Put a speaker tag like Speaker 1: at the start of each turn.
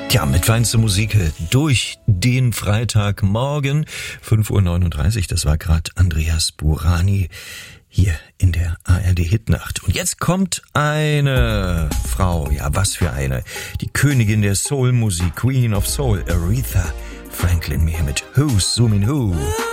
Speaker 1: Ja, mit feinster Musik durch den Freitagmorgen. 5:39 Uhr, das war gerade Andreas Burani hier in der ARD Hitnacht. Und jetzt kommt eine Frau, ja was für eine, die Königin der Soulmusik, Queen of Soul, Aretha Franklin, mir mit Who's Zoomin' Who.